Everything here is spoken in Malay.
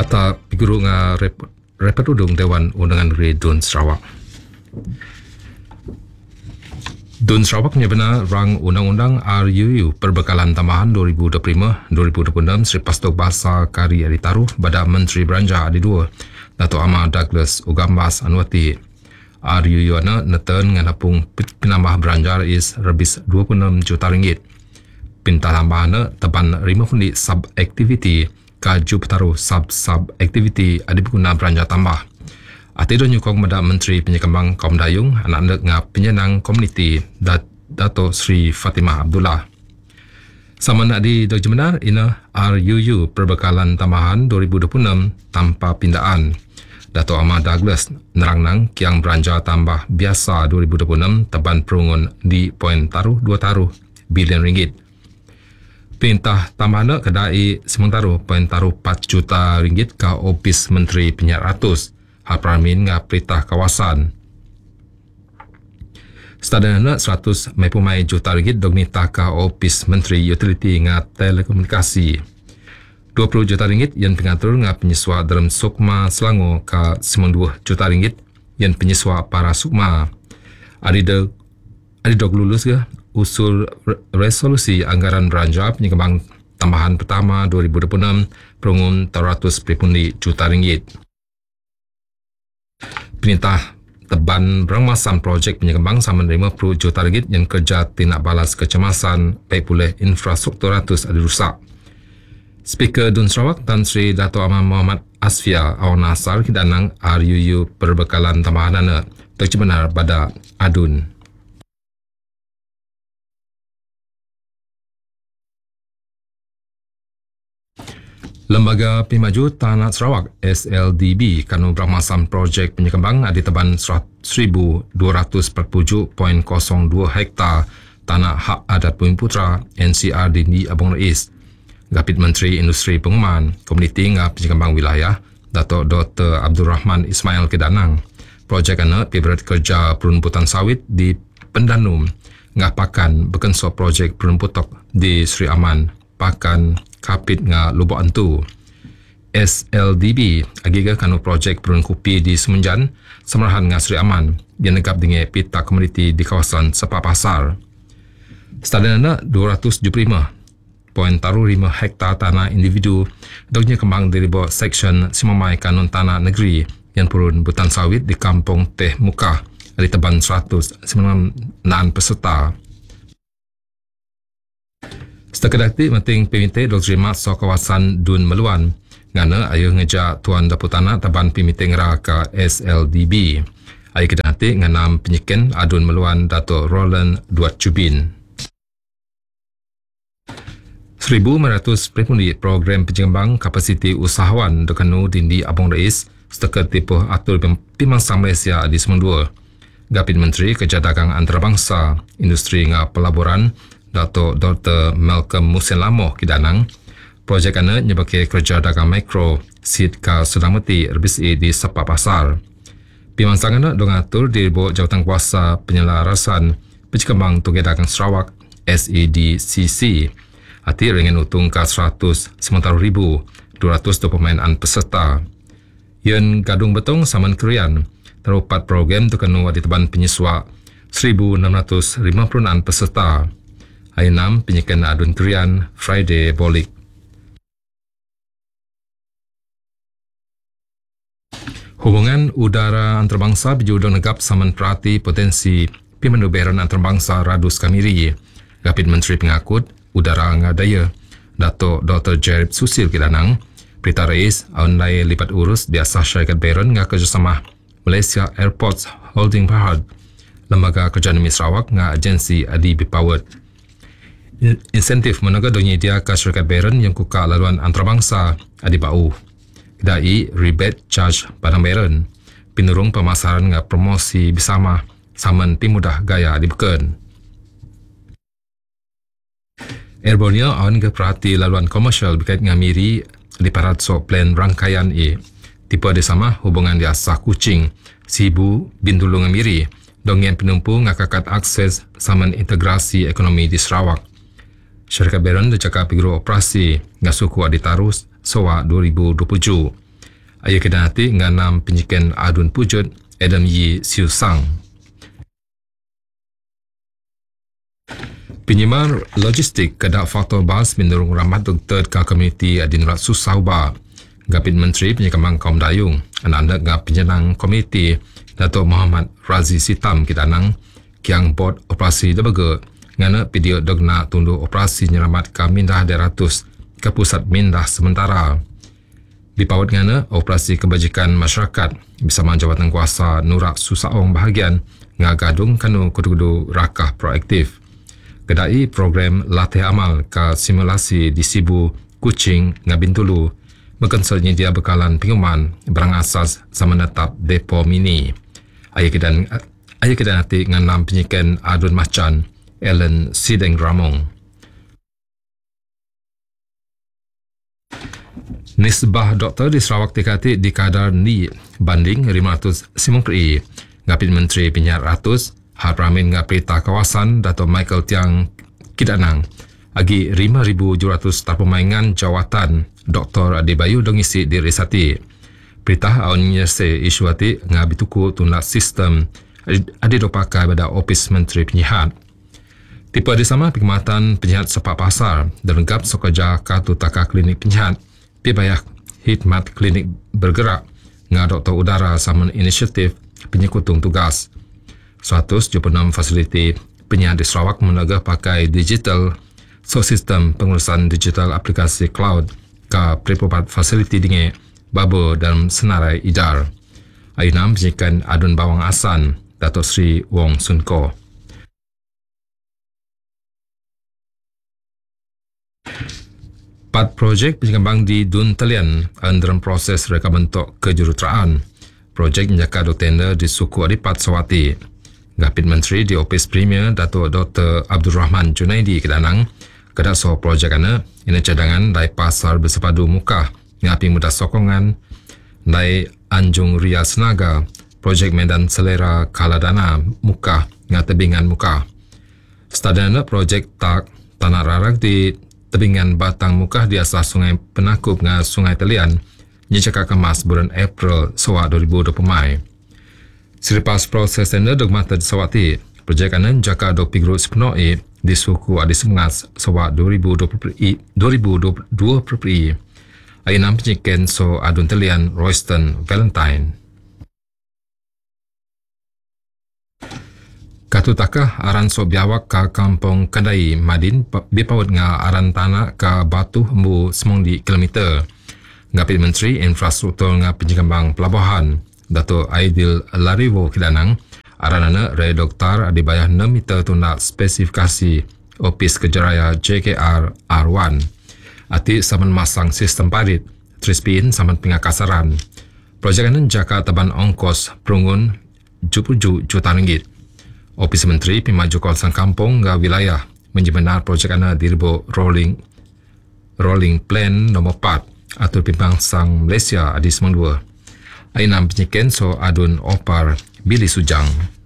Atau piguru nga repot udung Dewan Undangan Negeri Dun Sarawak. Dun Sarawak nyebena rang Undang-Undang RUU Perbekalan Tambahan 2025-2026 selepas tu Bahasa Kari Adi Taruh pada Menteri Belanja Adi Dua Dato' Ahmad Douglas Ugambas Anwati. RUU ana neten nganapung penambah belanja is rebis 26 juta ringgit. Pintah tambahana teban 50 sub-aktiviti kaju petaruh sub-aktiviti ada berguna belanja tambah. Atido nyukong pada Menteri Penyekembang Kaum Dayung anak-anak ngah penyenang komuniti Dato' Sri Fatimah Abdullah. Sama nak di Dr. Benar ina RUU Perbekalan Tambahan 2026 tanpa pindaan. Dato' Ahmad Douglas nerang kiang belanja tambah biasa 2026 teban perungun di poin taruh 2 taruh bilion ringgit. Perintah tambahan kedai sementara poin taruh 4 juta ringgit ke Opis Menteri Penyiar Ratus. Hapramin ngah perintah kawasan. Setadana 100 juta ringgit dognita ke Opis Menteri Utiliti ngah Telekomunikasi. 20 juta ringgit yang pengatur ngah penyiswa dalam Sukma Selangor ke 92 juta ringgit yang penyiswa para Sukma. Adidog lulus ke usul resolusi anggaran belanja penyekembang tambahan pertama 2026 perungun 300 juta ringgit. Perintah teban berangmasan projek penyekembang sama 50 juta ringgit yang kerja tindak balas kecemasan baik pulih infrastruktur ratus ada rusak. Speaker Dun Sarawak Tan Sri Dato' Ahmad Muhammad Asfia Awan Nasar kidanang RUU Perbekalan Tambahan ana tercebenar pada adun. Lembaga Pemaju Tanah Sarawak SLDB kanu berangmasan projek penyekembang ada teban 1,247.02 hektar tanah hak adat Bumi Putra NCR di Abang Rais. Gapit Menteri Industri Pengumuman Komuniti ngah Penyekembang Wilayah Dato' Dr. Abdul Rahman Ismail Kedanang. Projek ana pibrat kerja perumputan sawit di Pendanum ngah pakan bekensok projek perumputok di Sri Aman pakan kapit ngah Lubuk Antu. SLDB agiga kanu projek perun kopi di Semenjan semerahan ngah Sri Aman yang negap dengan pita komuniti di kawasan Sepak Pasar. Stadana 275 poin taruh 5 hektar tanah individu dognya kembang dari bawah Seksyen Simamai Kanun Tanah Negeri yang purun butan sawit di Kampung Teh Mukah di teban 196 peserta. Setekedati penting pemintai Dr. Mat so kawasan Dun Meluan ngana ayo ngejak Tuan Dapur Tanah teban pemintai ngera ke SLDB. Ayo kedati nganam penyiken Adun Meluan Dato' Roland Duat Cubin. 1,500 program penyekembang kapasiti usahawan dekanu dindi Abang Rais setakat tipuh atur Pimangsang Malaysia di Semendua. Gapit Menteri Kerja Dagang Antarabangsa, Industri ngah Pelaburan Dato' Dr. Malcolm Musin Lamoh kidanang. Projek ana nyebabkan kerja dagang mikro sid ka Sedangmeti RBCA di Sepak Pasar. Pimangsang ana dongatur di bawah Jawatan Kuasa Penyelarasan Penyekembang Tugai Dagang Sarawak SADCC. Hati dengan utung ke 190,200 pemainan peserta. Yang gadung betong saman Korean, terupat program terkenu di teban penyiswa 1,656 peserta. Hari 6 penyikan adun Korean Friday Bolik. Hubungan udara antarabangsa berjudul negap saman perhati potensi pemanduberan antarabangsa Radus Kamiri. Gapit Menteri Pengakut Udara Ngadaya Dato' Dr. Jerib Susil Kidanang Perintah Rais online lipat urus di asas syarikat Beran ngah kerjasama Malaysia Airports Holding Berhad Lembaga Kerja Negeri Sarawak ngah agensi Adi Bipawat. Insentif menaga dunia dia ke syarikat Beran yang kuka laluan antarabangsa Adi Bau. Kedai rebate charge padang Beran penurung pemasaran ngah promosi bersama saman pimudah gaya dibuken. Airbornia awan ke perhati laluan komersial berkait dengan miri di parat so plan rangkaian tipe ada sama hubungan di asah Kuching Sibu Bintulu ngamiri dongen penumpu ngakakat akses saman integrasi ekonomi di Sarawak. Syarikat Beran tercakap biro operasi ngasuku aditarus SOA 2027. Ayah kena hati nganam penyikan adun pujut Adam Yi Siu Sang. Penyimar logistik kedak faktor bas mendorong ramah doktor ke komuniti adin rat susah ubah. Gapit Menteri Penyekambang Kaum Dayung, anak-anak gap penjenang komuniti Datuk Muhammad Razi Sitam Kitanang, kiang bot operasi debaga, ngana video dogna tundu operasi nyelamat ke mindah 200 ke pusat mindah sementara. Dipawat ngana operasi kebajikan masyarakat bersama Jawatan Kuasa Nurak Susaong bahagian ngagadung kanu kudu-kudu rakah proaktif. Kedai program latih amal ke simulasi di Sibu, Kuching, Ngabintulu, berkonsol nyedia bekalan pengumuman barang asas sama netap depo mini. Ayah kedan hati nganam penyikan adun macan Ellen Sideng Ramong. Nisbah doktor di Sarawak tikati di kadar ni banding 500 simungkri. Ngapit Menteri Penyiar Ratus Har Pramin ngapita kawasan Dato' Michael Tiang Kidanang agi 5,000 jururatuz terpemaingan jawatan Dr. Adebayu dongisi di Risati. Perintah awal nyese isu hati ngabituku tunlat sistem adidopakai pada Opis Menteri Penyihat. Tipe di sama perkhidmatan penyihat sepak pasar dan lengkap sokaja kartu taka klinik penyihat. Pibayah khidmat klinik bergerak ngah doktor udara sama inisiatif penyekutung tugas. 176 fasiliti penyihat di Sarawak menegah pakai digital so sistem pengurusan digital aplikasi cloud ke peripopat fasiliti dinge babo dalam senarai idar. Ainam penyikan adun bawang asan Datuk Sri Wong Sun Ko. Empat projek penyekambang di Dun Talian dalam proses reka bentuk kejuruteraan. Projek menjaka do tender di suku Adipat Sawati. Gapit Menteri di Opis Premier Datuk Dr. Abdul Rahman Junaidi Kedanang kedak so projek ana ini cadangan dari pasar bersepadu muka ngapi mudah sokongan dari Anjung Ria Senaga projek Medan Selera Kaladana muka ngah tebingan muka. Stadana projek tak tanah rarak di tebingan batang muka di asal sungai Penakup ngah sungai Talian nyecaka kemas bulan April sawa 2020 Mai. Selepas proses tender dogmata di Sawati, projek ana jaka dok pigrut sepenuh di suku Adi Semengas sawa 2020 Ainam penyiken so adun Talian Royston Valentine. Katutakah aran so biawak ke kampung Kadai Madin bipawat nga aran tanah ke Batu Hembu semong di kilometer. Ngapit Menteri Infrastruktur nga Penyekambang Pelabuhan Dato' Aidil Lariwo Kidanang aranana Ray Dr. Adibayah 6 meter tundak spesifikasi Opis Kejaraya JKR R1 ati saman masang sistem parit trispin saman pengakasaran. Projek ini jaka taban ongkos perungun 70 juta ringgit. Opis Menteri Pemaju Kawasan Kampung ga wilayah menjebenar projek ini dirbo rolling plan nombor 4 atau Pimpang Sang Malaysia Adi Semang 2. Ainam penyiken so adun opar Billy Sujang.